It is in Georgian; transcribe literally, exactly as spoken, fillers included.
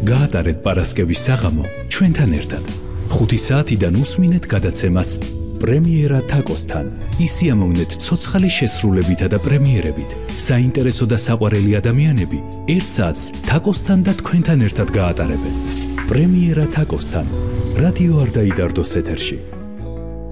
გაატარეთ პარასკევის საღამო ჩვენთან ერთად. ხუთი საათიდან უსმინეთ გადაცემას პრემიერა თაკოსთან. ისიამოვნეთ ცოცხალი შესრულებითა და პრემიერებით. საინტერესო და საყვარელი ადამიანები ერთ საათს თაკოსთან და თქვენთან ერთად გაატარებენ. პრემიერა თაკოსთან. რადიო არ დაიდარდოს ეთერში.